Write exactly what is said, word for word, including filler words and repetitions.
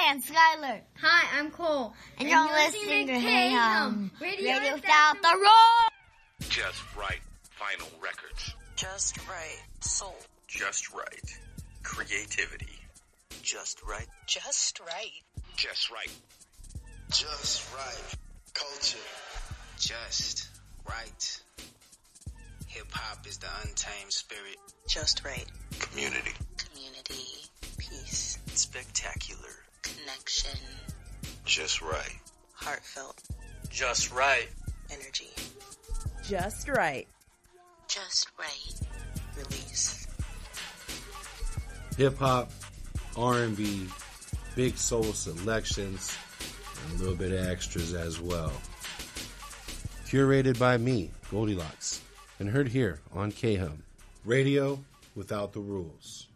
Hi, I'm Skylar. Hi, I'm Cole. And, and you're, you're listening, listening to Hey Hum, Radio, Radio Without the Rules. Just Right Vinyl Records. Just Right Soul. Just Right Creativity. Just Right. Just Right. Just Right. Just Right Culture. Just Right. Hip-hop is the untamed spirit. Just Right. Community. Community. Peace. Spectacular. Connection. Just Right. Heartfelt. Just Right. Energy. Just Right. Just Right. Release. Hip-hop, R and B, big soul selections, and a little bit of extras as well. Curated by me, Goldilocks, and heard here on K Hum, Radio Without the Rules.